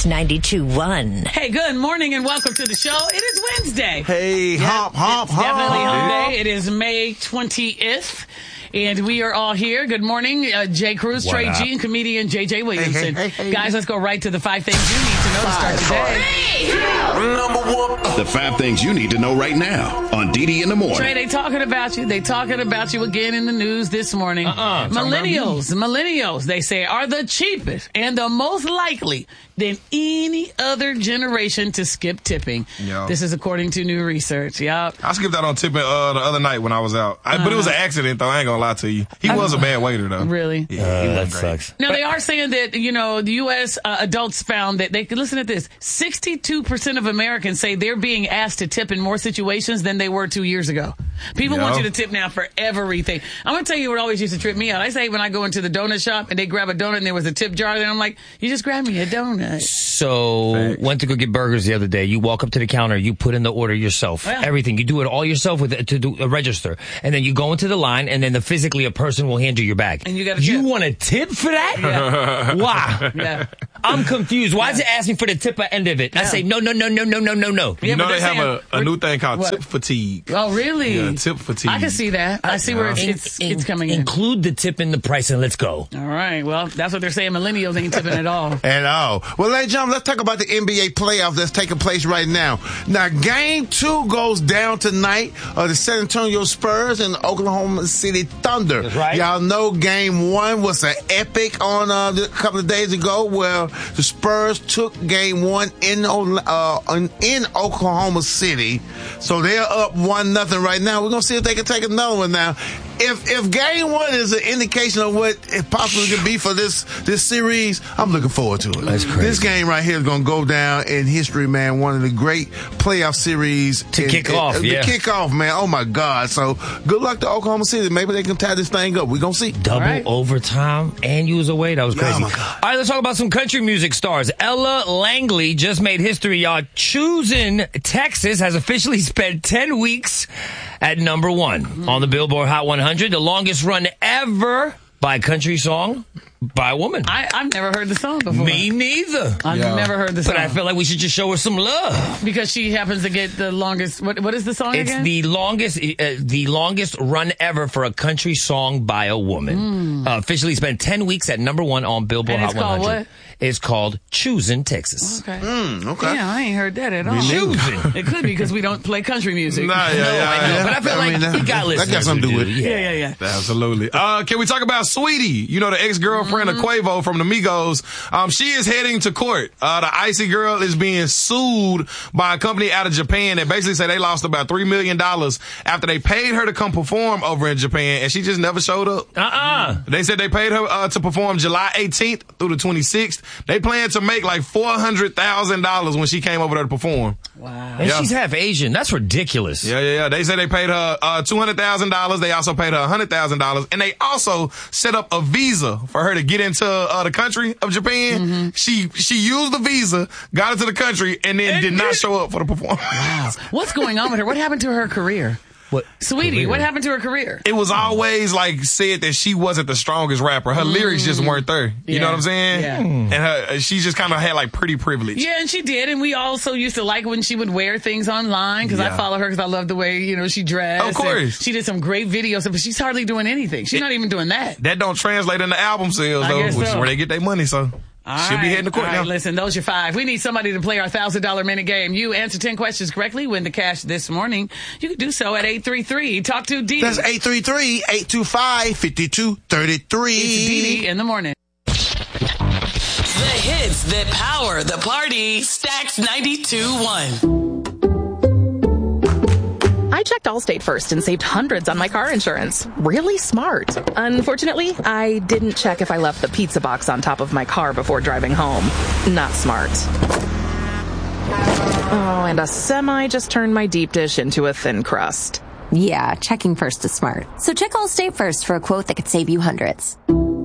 Stacks 92.1. Hey, good morning and welcome to the show. It is Wednesday. Hey, hump. Definitely hump day. It is May 20th. And we are all here. Good morning, Jay Cruz, Trey G, and comedian JJ Williamson. Hey. Guys, let's go right to the 5 things you need to know to start today. The 5 things you need to know right now on DD in the Morning. Trey, they talking about you. They talking about you again in the news this morning. Millennials, they say, are the cheapest and the most likely than any other generation to skip tipping. Yo. This is according to new research. Yup. I skipped out on tipping the other night when I was out. But it was an accident, though. I ain't gonna lie to you. He was a bad waiter, though. Really? Yeah, he that wasn't great. sucks. Now, they are saying that, the U.S. Adults found that they could listen to this. 62% of Americans say they're being asked to tip in more situations than they were 2 years ago. People want you to tip now for everything. I'm going to tell you what always used to trip me out. I say when I go into the donut shop and they grab a donut and there was a tip jar there, I'm like, you just grab me a donut. So, went to go get burgers the other day. You walk up to the counter, you put in the order yourself. Yeah. Everything. You do it all yourself to do a register. And then you go into the line, and then physically a person will hand you your bag. And you got to You tip. want a tip for that? Yeah. Why? Yeah. I'm confused. Why is it asking for the tip at the end of it? I say, no. Yeah, You know but they they're have a new thing called What? tip fatigue. Oh, really? Yeah, tip fatigue. I can see that. I see where it's coming in. Include the tip in the price and let's go. All right. Well, that's what they're saying. Millennials ain't tipping at all. At all. Well, ladies and gentlemen, let's talk about the NBA playoffs that's taking place right now. Now, Game 2 goes down tonight. The San Antonio Spurs and the Oklahoma City Thunder. That's right. Y'all know Game 1 was an epic on a couple of days ago. Well, the Spurs took Game 1 in Oklahoma City. So they're up 1-0 right now. We're going to see if they can take another one now. If Game 1 is an indication of what it possibly could be for this series, I'm looking forward to it. That's crazy. This game right here is going to go down in history, man. One of the great playoff series. To kick off, To kick off, man. Oh, my God. So good luck to Oklahoma City. Maybe they can tie this thing up. We're going to see. Double overtime, and you was away. That was crazy. Oh, my God. All right, let's talk about some country music stars. Ella Langley just made history, y'all. Choosing Texas has officially spent 10 weeks at number 1 on the Billboard Hot 100, the longest run ever by a country song by a woman. I've never heard the song before. Me neither. I've never heard the song. But I feel like we should just show her some love. Because she happens to get the longest. What is the song It's again? the longest run ever for a country song by a woman. Officially spent 10 weeks at number 1 on Billboard And Hot it's called 100. what? It's called Choosing Texas. Okay. Okay. Yeah, I ain't heard that at all. Choosing. It could be because we don't play country music. Nah, I know, but I feel like we got listeners. That got something to do with it. Yeah. Absolutely. Can we talk about Sweetie? You know, the ex-girlfriend of Quavo from the Migos. She is heading to court. The Icy Girl is being sued by a company out of Japan that basically said they lost about $3 million after they paid her to come perform over in Japan, and she just never showed up. They said they paid her to perform July 18th through the 26th. They plan to make like $400,000 when she came over there to perform. Wow. And she's half Asian. That's ridiculous. Yeah. They said they paid her $200,000. They also paid her $100,000, and they also set up a visa for her to get into the country of Japan. She used the visa, got into the country, and then did not show up for the performance. Wow. What's going on with her? What happened to her career? What? Sweetie, what happened to her career? It was always like said that she wasn't the strongest rapper. Her lyrics just weren't there. You know what I'm saying? Yeah. And she just kind of had like pretty privilege. Yeah, and she did. And we also used to like when she would wear things online because I follow her because I love the way, she dressed. Of course. And she did some great videos, but she's hardly doing anything. She's not even doing that. That don't translate into album sales, I though, guess which so. is where they get their money, so she'll be heading to court all now. right, listen, those are 5. We need somebody to play our $1,000 minute game. You answer 10 questions correctly, win the cash this morning. You can do so at 833. Talk to Dee. That's 833-825-5233. It's Dee in the morning. The hits that power the party. Stacks 92.1. I checked Allstate first and saved hundreds on my car insurance. Really smart. Unfortunately, I didn't check if I left the pizza box on top of my car before driving home. Not smart. Oh, and a semi just turned my deep dish into a thin crust. Yeah, checking first is smart. So check Allstate first for a quote that could save you hundreds.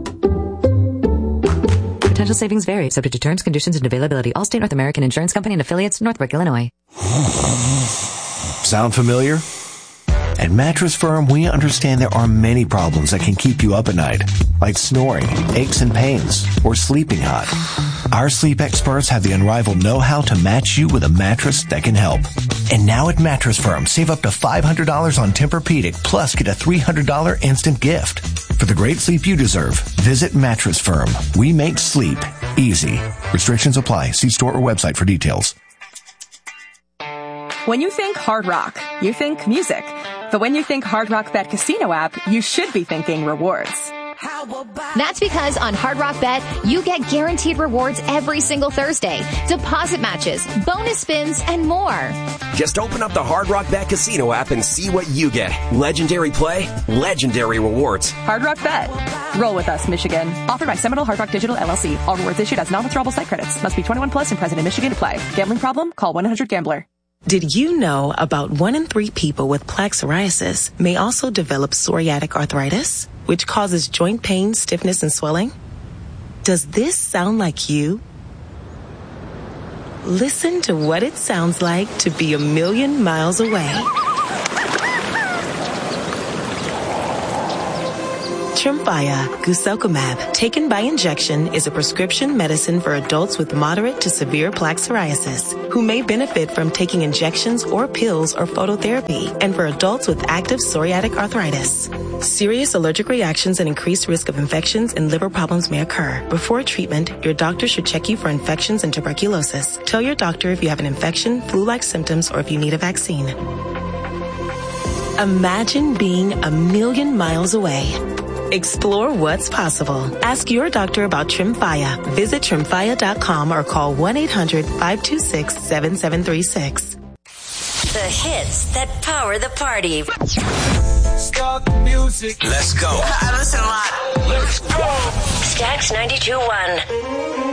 Potential savings vary, subject to terms, conditions, and availability. Allstate North American Insurance Company and affiliates, Northbrook, Illinois. Sound familiar? At Mattress Firm, we understand there are many problems that can keep you up at night, like snoring, aches and pains, or sleeping hot. Our sleep experts have the unrivaled know-how to match you with a mattress that can help. And now at Mattress Firm, save up to $500 on Tempur-Pedic, plus get a $300 instant gift. For the great sleep you deserve, visit Mattress Firm. We make sleep easy. Restrictions apply. See store or website for details. When you think Hard Rock, you think music. But when you think Hard Rock Bet Casino app, you should be thinking rewards. That's because on Hard Rock Bet, you get guaranteed rewards every single Thursday, deposit matches, bonus spins, and more. Just open up the Hard Rock Bet Casino app and see what you get. Legendary play, legendary rewards. Hard Rock Bet. Roll with us, Michigan. Offered by Seminole Hard Rock Digital LLC. All rewards issued as non-withdrawable site credits. Must be 21 plus and present in Michigan to play. Gambling problem? Call 1-800-GAMBLER. Did you know about 1 in 3 people with plaque psoriasis may also develop psoriatic arthritis, which causes joint pain, stiffness, and swelling? Does this sound like you? Listen to what it sounds like to be a million miles away. Tremfya guselkumab, taken by injection, is a prescription medicine for adults with moderate to severe plaque psoriasis who may benefit from taking injections or pills or phototherapy, and for adults with active psoriatic arthritis. Serious allergic reactions and increased risk of infections and liver problems may occur. Before treatment, your doctor should check you for infections and tuberculosis. Tell your doctor if you have an infection, flu-like symptoms, or if you need a vaccine. Imagine being a million miles away. Explore what's possible. Ask your doctor about Tremfya. Visit Tremfya.com or call 1-800-526-7736. The hits that power the party. Start the music. Let's go. I listen a lot. Let's go. Stacks 92.1.